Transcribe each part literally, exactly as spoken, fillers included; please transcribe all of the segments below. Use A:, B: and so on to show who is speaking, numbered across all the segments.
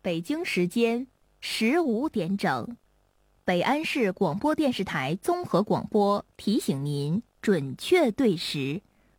A: 北京时间十五点整，北安市广播电视台综合广播提醒您准确对时。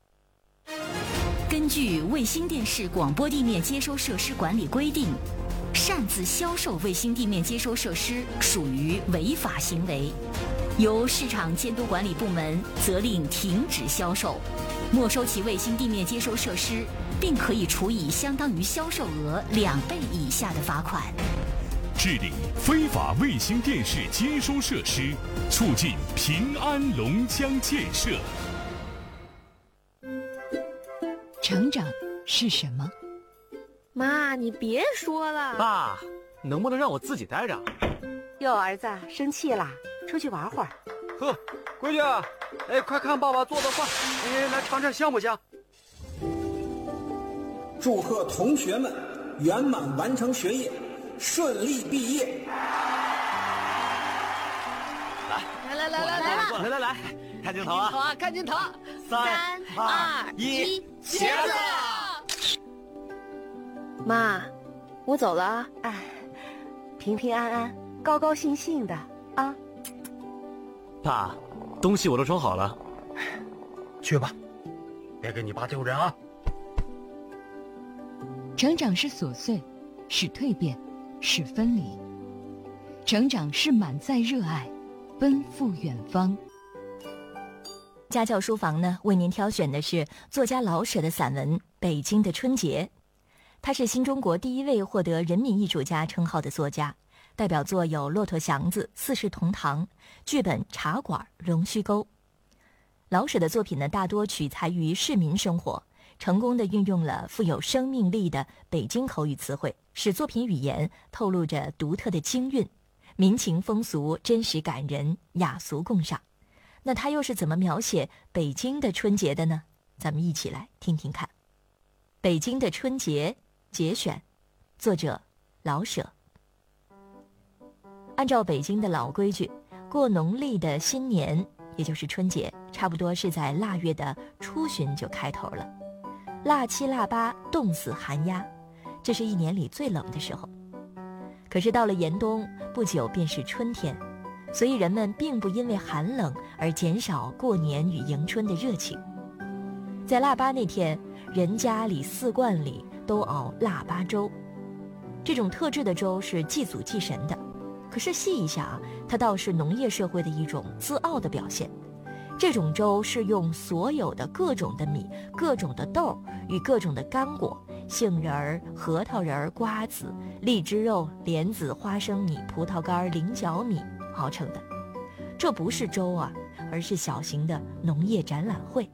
B: 根据卫星电视广播地面接收设施管理规定，擅自销售卫星地面接收设施属于违法行为，由市场监督管理部门责令停止销售，没收其卫星地面接收设施，并可以处以相当于销售额两倍以下的罚款。
C: 治理非法卫星电视接收设施，促进平安龙江建设。
D: 成长是什么？
E: 妈，你别说了。
F: 爸，能不能让我自己待着？
E: 哟，儿子生气啦，出去玩会儿。
F: 呵，闺女，哎，快看爸爸做的饭，哎，来尝尝香不香？
G: 祝贺同学们圆满完成学业，顺利毕业。
F: 来
E: 来来来来来
F: 来来来，看镜头啊！
E: 好啊，看镜头。
F: 三二一，茄
E: 子！妈，我走了啊。哎，平平安安，高高兴兴的啊。
F: 爸，东西我都收好了，
G: 去吧，别给你爸丢人啊。
D: 成长是琐碎，是蜕变，是分离。成长是满载热爱，奔赴远方。
B: 家教书房呢，为您挑选的是作家老舍的散文《北京的春节》。他是新中国第一位获得人民艺术家称号的作家，代表作有《骆驼祥子》《四世同堂》，剧本《茶馆》《荣须沟》。老舍的作品呢，大多取材于市民生活，成功地运用了富有生命力的北京口语词汇，使作品语言透露着独特的京韵，民情风俗真实感人，雅俗共赏。那他又是怎么描写北京的春节的呢？咱们一起来听听看。《北京的春节》节选，作者老舍。按照北京的老规矩，过农历的新年，也就是春节，差不多是在腊月的初旬就开头了。腊七腊八冻死寒鸦，这是一年里最冷的时候。可是到了严冬，不久便是春天，所以人们并不因为寒冷而减少过年与迎春的热情。在腊八那天，人家里四罐里都熬腊八粥，这种特制的粥是祭祖祭神的。可是细一想啊，它倒是农业社会的一种自傲的表现。这种粥是用所有的各种的米、各种的豆与各种的干果，杏仁儿、核桃仁儿、瓜子、荔枝肉、莲子、花生米、葡萄干、菱角米熬成的。这不是粥啊，而是小型的农业展览会。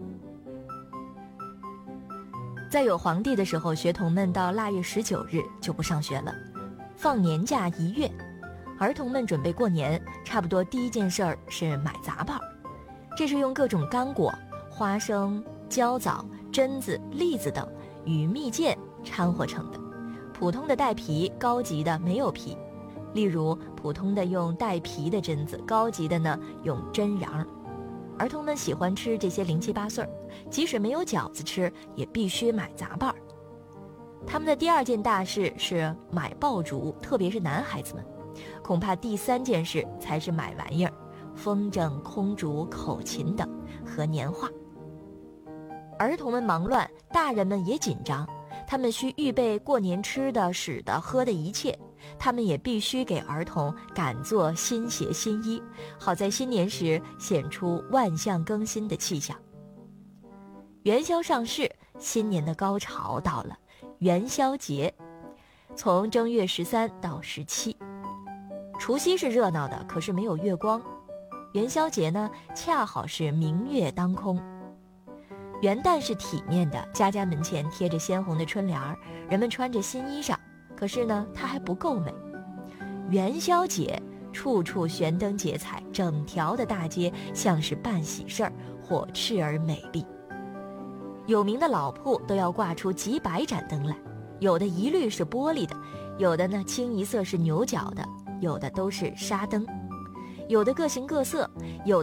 B: 在有皇帝的时候，学童们到腊月十九日就不上学了，放年假一月。儿童们准备过年，差不多第一件事儿是买杂拌，这是用各种干果、花生、焦枣、榛子、栗子等与蜜饯掺和成的。普通的带皮，高级的没有皮。例如普通的用带皮的榛子，高级的呢用榛瓤。儿童们喜欢吃这些零七八碎儿，即使没有饺子吃，也必须买杂拌。他们的第二件大事是买爆竹，特别是男孩子们。恐怕第三件事才是买玩意儿，风筝、空竹、口琴等和年画。儿童们忙乱，大人们也紧张，他们需预备过年吃的、使的、喝的一切。他们也必须给儿童赶做新鞋新衣，好在新年时显出万象更新的气象。元宵上市，新年的高潮到了，元宵节，从正月十三到十七。除夕是热闹的，可是没有月光。元宵节呢，恰好是明月当空。元旦是体面的，家家门前贴着鲜红的春联儿，人们穿着新衣裳。可是呢，它还不够美。元宵节，处处悬灯结彩，整条的大街像是办喜事儿，火炽而美丽。有名的老铺都要挂出几百盏灯来，有的一律是玻璃的，有的呢清一色是牛角的，有的都是纱灯，有的各形各色，有的